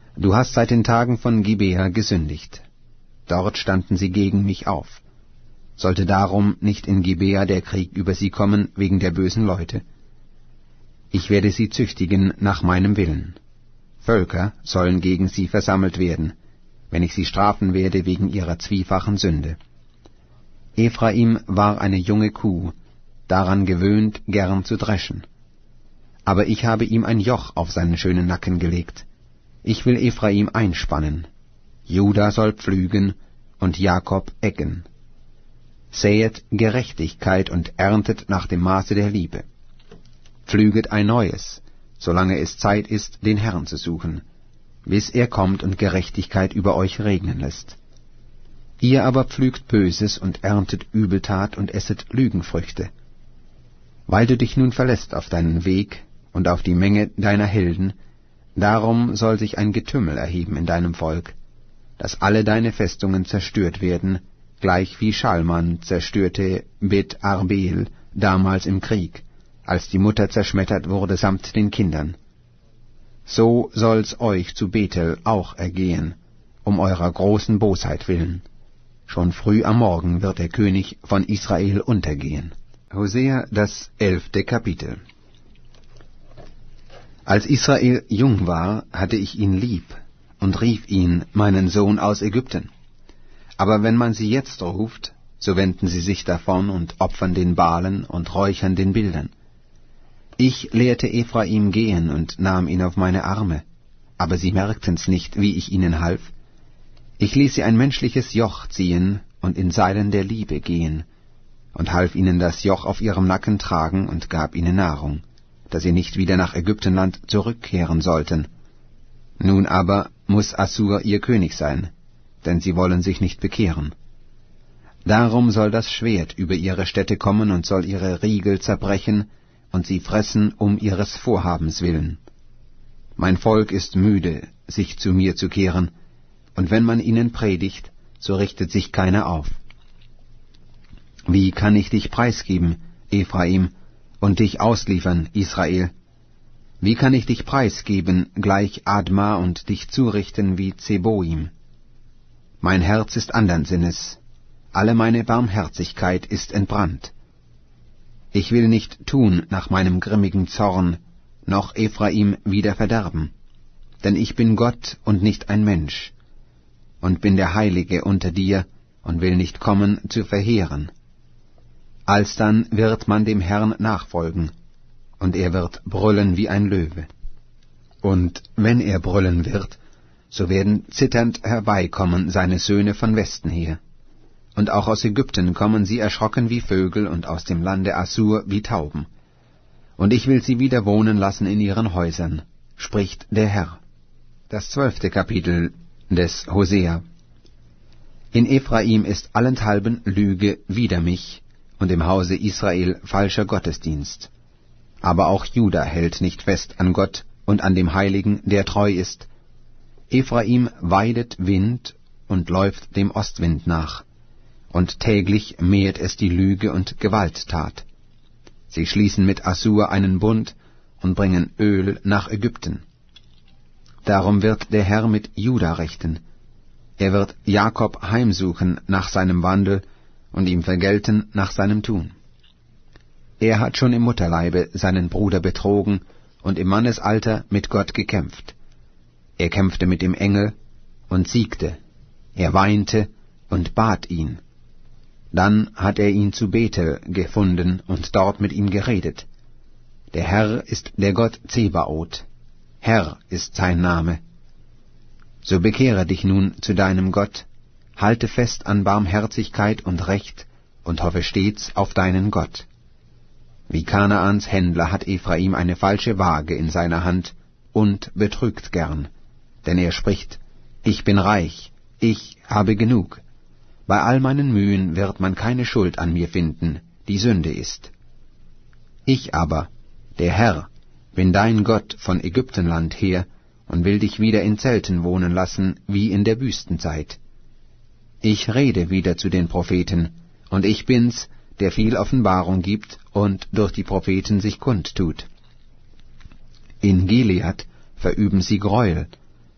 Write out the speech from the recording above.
Du hast seit den Tagen von Gibea gesündigt. Dort standen sie gegen mich auf. Sollte darum nicht in Gibea der Krieg über sie kommen wegen der bösen Leute? Ich werde sie züchtigen nach meinem Willen. Völker sollen gegen sie versammelt werden, wenn ich sie strafen werde wegen ihrer zwiefachen Sünde. Ephraim war eine junge Kuh, daran gewöhnt, gern zu dreschen. Aber ich habe ihm ein Joch auf seinen schönen Nacken gelegt. Ich will Ephraim einspannen. Juda soll pflügen und Jakob eggen. Säet Gerechtigkeit und erntet nach dem Maße der Liebe. Pflüget ein neues, solange es Zeit ist, den Herrn zu suchen, bis er kommt und Gerechtigkeit über euch regnen lässt. Ihr aber pflügt Böses und erntet Übeltat und esset Lügenfrüchte. Weil du dich nun verlässt auf deinen Weg und auf die Menge deiner Helden, darum soll sich ein Getümmel erheben in deinem Volk, dass alle deine Festungen zerstört werden, gleich wie Schalman zerstörte Bet Arbel damals im Krieg, als die Mutter zerschmettert wurde samt den Kindern. So soll's euch zu Bethel auch ergehen, um eurer großen Bosheit willen. Schon früh am Morgen wird der König von Israel untergehen. Hosea, das 11. Kapitel. Als Israel jung war, hatte ich ihn lieb und rief ihn, meinen Sohn aus Ägypten. Aber wenn man sie jetzt ruft, so wenden sie sich davon und opfern den Baalen und räuchern den Bildern. Ich lehrte Ephraim gehen und nahm ihn auf meine Arme, aber sie merkten's nicht, wie ich ihnen half. Ich ließ sie ein menschliches Joch ziehen und in Seilen der Liebe gehen, und half ihnen das Joch auf ihrem Nacken tragen und gab ihnen Nahrung, dass sie nicht wieder nach Ägyptenland zurückkehren sollten. Nun aber muß Assur ihr König sein, denn sie wollen sich nicht bekehren. Darum soll das Schwert über ihre Städte kommen und soll ihre Riegel zerbrechen und sie fressen um ihres Vorhabens willen. Mein Volk ist müde, sich zu mir zu kehren, und wenn man ihnen predigt, so richtet sich keiner auf. Wie kann ich dich preisgeben, Ephraim, und dich ausliefern, Israel? Wie kann ich dich preisgeben, gleich Adma, und dich zurichten wie Zeboim? Mein Herz ist andern Sinnes, alle meine Barmherzigkeit ist entbrannt. Ich will nicht tun nach meinem grimmigen Zorn, noch Ephraim wieder verderben, denn ich bin Gott und nicht ein Mensch, und bin der Heilige unter dir und will nicht kommen zu verheeren. Alsdann wird man dem Herrn nachfolgen, und er wird brüllen wie ein Löwe. Und wenn er brüllen wird, so werden zitternd herbeikommen seine Söhne von Westen her. Und auch aus Ägypten kommen sie erschrocken wie Vögel und aus dem Lande Assur wie Tauben. Und ich will sie wieder wohnen lassen in ihren Häusern, spricht der Herr. Das 12. Kapitel des Hosea. In Ephraim ist allenthalben Lüge wider mich, und im Hause Israel falscher Gottesdienst. Aber auch Juda hält nicht fest an Gott und an dem Heiligen, der treu ist. Ephraim weidet Wind und läuft dem Ostwind nach, und täglich mehrt es die Lüge und Gewalttat. Sie schließen mit Assur einen Bund und bringen Öl nach Ägypten. Darum wird der Herr mit Juda rechten. Er wird Jakob heimsuchen nach seinem Wandel und ihm vergelten nach seinem Tun. Er hat schon im Mutterleibe seinen Bruder betrogen und im Mannesalter mit Gott gekämpft. Er kämpfte mit dem Engel und siegte. Er weinte und bat ihn. Dann hat er ihn zu Bethel gefunden und dort mit ihm geredet. Der Herr ist der Gott Zebaoth. Herr ist sein Name. So bekehre dich nun zu deinem Gott, halte fest an Barmherzigkeit und Recht und hoffe stets auf deinen Gott. Wie Kanaans Händler hat Ephraim eine falsche Waage in seiner Hand und betrügt gern, denn er spricht, ich bin reich, ich habe genug. Bei all meinen Mühen wird man keine Schuld an mir finden, die Sünde ist. Ich aber, der Herr, bin dein Gott von Ägyptenland her und will dich wieder in Zelten wohnen lassen, wie in der Wüstenzeit. Ich rede wieder zu den Propheten, und ich bin's, der viel Offenbarung gibt und durch die Propheten sich kundtut. In Gilead verüben sie Gräuel,